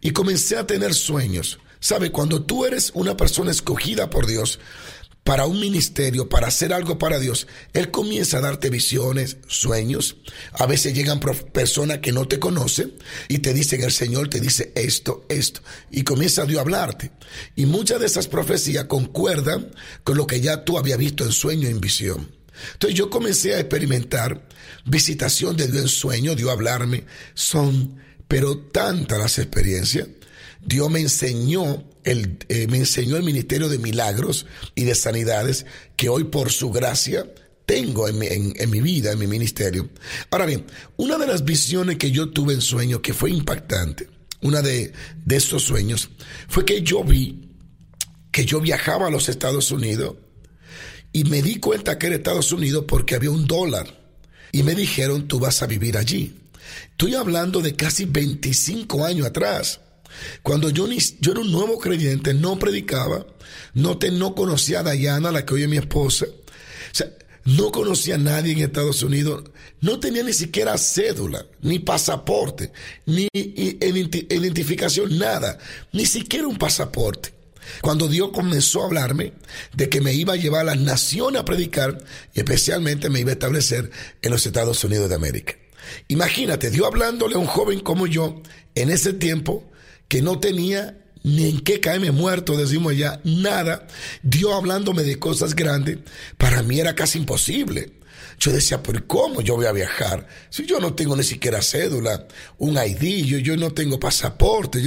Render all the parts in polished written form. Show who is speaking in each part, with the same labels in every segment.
Speaker 1: y comencé a tener sueños. ¿Sabe? Cuando tú eres una persona escogida por Dios para un ministerio, para hacer algo para Dios, Él comienza a darte visiones, sueños. A veces llegan personas que no te conocen y te dicen, el Señor te dice esto, y comienza Dios a hablarte. Y muchas de esas profecías concuerdan con lo que ya tú habías visto en sueño, en visión. Entonces yo comencé a experimentar visitación de Dios en sueño, Dios a hablarme. Pero tantas las experiencias. Dios me enseñó el ministerio de milagros y de sanidades que hoy por su gracia tengo en mi vida, en mi ministerio. Ahora bien, una de las visiones que yo tuve en sueño que fue impactante, una de estos sueños, fue que yo vi que yo viajaba a los Estados Unidos y me di cuenta que era Estados Unidos porque había $1 y me dijeron, tú vas a vivir allí. Estoy hablando de casi 25 años atrás. Cuando yo era un nuevo creyente, no predicaba, no conocía a Dayana, la que hoy es mi esposa. O sea, no conocía a nadie en Estados Unidos, no tenía ni siquiera cédula, ni pasaporte, ni identificación, nada, ni siquiera un pasaporte. Cuando Dios comenzó a hablarme de que me iba a llevar a las naciones a predicar, y especialmente me iba a establecer en los Estados Unidos de América. Imagínate, Dios hablándole a un joven como yo, en ese tiempo, que no tenía ni en qué caerme muerto, decimos ya, nada. Dios hablándome de cosas grandes, para mí era casi imposible. Yo decía, ¿pero cómo yo voy a viajar? Si yo no tengo ni siquiera cédula, un ID, yo no tengo pasaporte,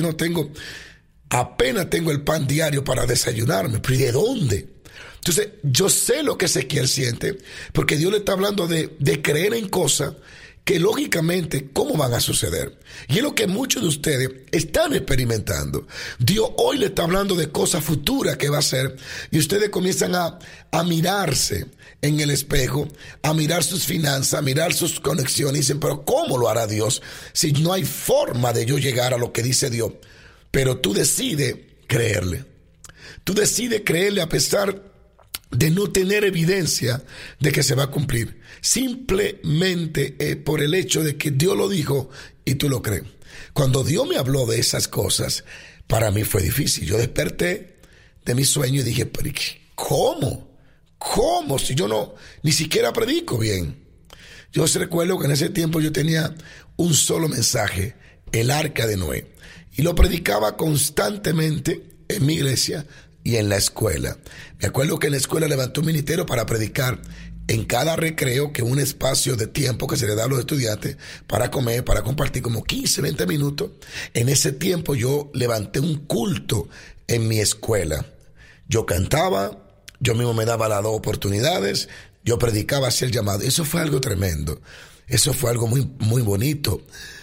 Speaker 1: apenas tengo el pan diario para desayunarme. ¿Pero y de dónde? Entonces, yo sé lo que Ezequiel siente, porque Dios le está hablando de creer en cosas que lógicamente, ¿cómo van a suceder? Y es lo que muchos de ustedes están experimentando. Dios hoy le está hablando de cosas futuras que va a hacer, y ustedes comienzan a mirarse en el espejo, a mirar sus finanzas, a mirar sus conexiones, y dicen, pero ¿cómo lo hará Dios si no hay forma de yo llegar a lo que dice Dios? Pero tú decides creerle. Tú decides creerle a pesar de no tener evidencia de que se va a cumplir. Simplemente por el hecho de que Dios lo dijo y tú lo crees. Cuando Dios me habló de esas cosas, para mí fue difícil. Yo desperté de mi sueño y dije, pero ¿cómo? ¿Cómo? Si yo ni siquiera predico bien. Yo recuerdo que en ese tiempo yo tenía un solo mensaje, el arca de Noé. Y lo predicaba constantemente en mi iglesia y en la escuela. Me acuerdo que en la escuela levanté un ministerio para predicar en cada recreo, que un espacio de tiempo que se le da a los estudiantes para comer, para compartir, como 15, 20 minutos. En ese tiempo yo levanté un culto en mi escuela. Yo cantaba, yo mismo me daba las 2 oportunidades, yo predicaba, hacía el llamado. Eso fue algo tremendo. Eso fue algo muy, muy bonito,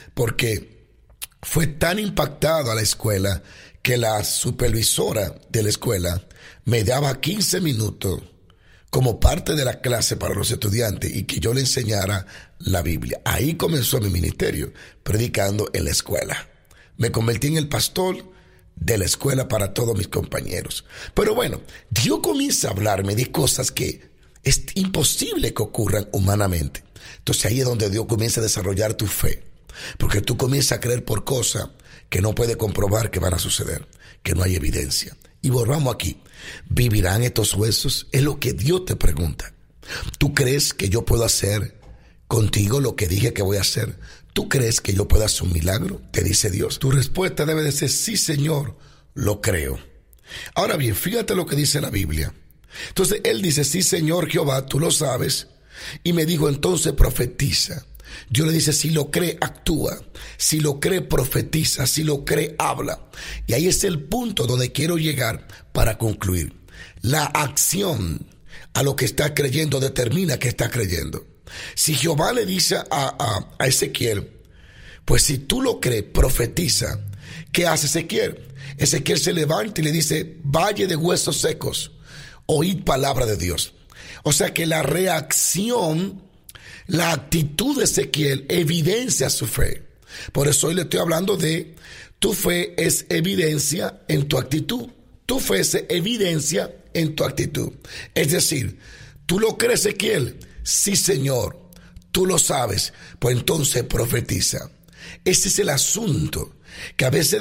Speaker 1: porque fue tan impactado a la escuela que la supervisora de la escuela me daba 15 minutos como parte de la clase para los estudiantes y que yo le enseñara la Biblia. Ahí comenzó mi ministerio, predicando en la escuela. Me convertí en el pastor de la escuela para todos mis compañeros. Pero bueno, Dios comienza a hablarme de cosas que es imposible que ocurran humanamente. Entonces ahí es donde Dios comienza a desarrollar tu fe, porque tú comienzas a creer por cosas que no puedes comprobar que van a suceder, que no hay evidencia. Y volvamos aquí. ¿Vivirán estos huesos? Es lo que Dios te pregunta. ¿Tú crees que yo puedo hacer contigo lo que dije que voy a hacer? ¿Tú crees que yo puedo hacer un milagro? Te dice Dios. Tu respuesta debe de ser, sí, Señor, lo creo. Ahora bien, fíjate lo que dice la Biblia. Entonces él dice, sí, Señor Jehová, tú lo sabes. Y me dijo, entonces profetiza. Dios le dice, si lo cree, actúa. Si lo cree, profetiza. Si lo cree, habla. Y ahí es el punto donde quiero llegar para concluir. La acción a lo que está creyendo determina que está creyendo. Si Jehová le dice a Ezequiel, pues si tú lo crees, profetiza. ¿Qué hace Ezequiel? Ezequiel se levanta y le dice, valle de huesos secos, oíd palabra de Dios. O sea que la reacción, la actitud de Ezequiel evidencia su fe. Por eso hoy le estoy hablando de tu fe es evidencia en tu actitud. Tu fe es evidencia en tu actitud. Es decir, ¿tú lo crees, Ezequiel? Sí, Señor. Tú lo sabes. Pues entonces profetiza. Ese es el asunto, que a veces